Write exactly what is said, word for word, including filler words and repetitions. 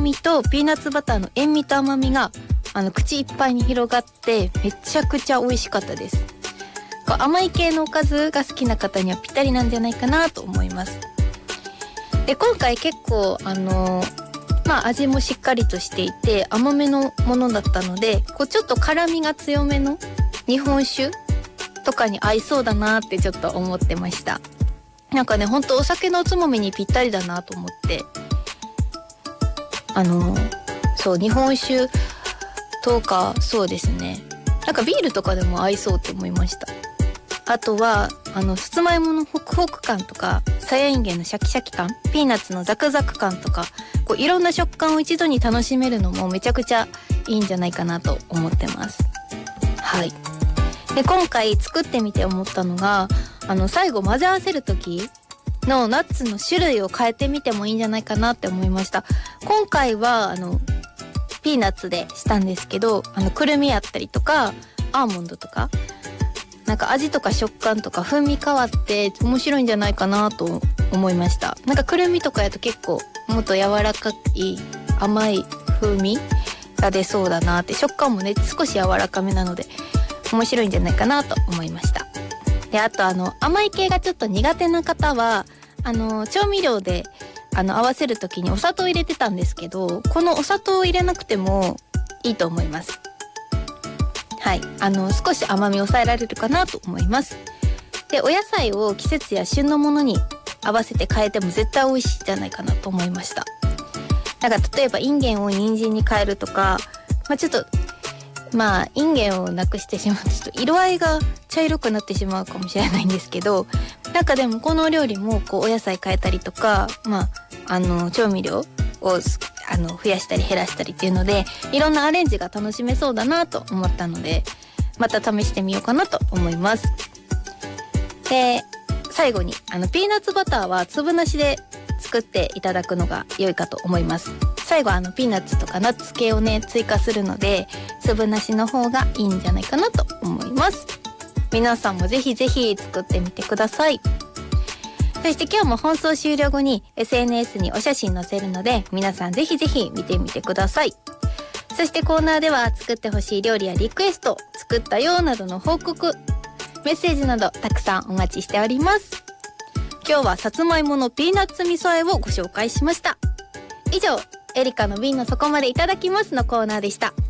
みとピーナッツバターの塩味と甘みがあの口いっぱいに広がってめちゃくちゃ美味しかったです。こう甘い系のおかずが好きな方にはぴったりなんじゃないかなと思います。で今回結構あのまあ味もしっかりとしていて甘めのものだったので、こうちょっと辛みが強めの日本酒とかに合いそうだなってちょっと思ってました。なんかねほんとお酒のおつまみにぴったりだなと思って、あのそう日本酒とかそうですね、なんかビールとかでも合いそうって思いました。あとはあのさつまいものホクホク感とかさやいんげんのシャキシャキ感、ピーナッツのザクザク感とか、こういろんな食感を一度に楽しめるのもめちゃくちゃいいんじゃないかなと思ってます。はい。で今回作ってみて思ったのが、あの最後混ぜ合わせる時のナッツの種類を変えてみてもいいんじゃないかなって思いました。今回はあのピーナッツでしたんですけど、あのくるみやったりとかアーモンドとか、なんか味とか食感とか風味変わって面白いんじゃないかなと思いました。なんかくるみとかやと結構もっと柔らかい甘い風味が出そうだなって、食感もね少し柔らかめなので面白いんじゃないかなと思いました。であとあの甘い系がちょっと苦手な方はあの調味料であの合わせる時にお砂糖入れてたんですけど、このお砂糖を入れなくてもいいと思います。はい、あの少し甘みを抑えられるかなと思います。でお野菜を季節や旬のものに合わせて変えても絶対美味しいんじゃないかなと思いました。だから例えばインゲンを人参に変えるとか、まあ、ちょっとまあインゲンをなくしてしまうとちょっと色合いが茶色くなってしまうかもしれないんですけど、なんかでもこのお料理もこうお野菜変えたりとか、まああの調味料をあの増やしたり減らしたりっていうのでいろんなアレンジが楽しめそうだなと思ったので、また試してみようかなと思います。で最後にあのピーナッツバターは粒なしで作っていただくのが良いかと思います。最後あのピーナッツとかナッツ系をね追加するので粒なしの方がいいんじゃないかなと思います。皆さんもぜひぜひ作ってみてください。そして今日も放送終了後に エスエヌエス にお写真載せるので皆さんぜひぜひ見てみてください。そしてコーナーでは作ってほしい料理やリクエスト、作ったよなどの報告、メッセージなどたくさんお待ちしております。今日はさつまいものピーナッツ味噌和えをご紹介しました。以上、エリカの瓶の底までいただきますのコーナーでした。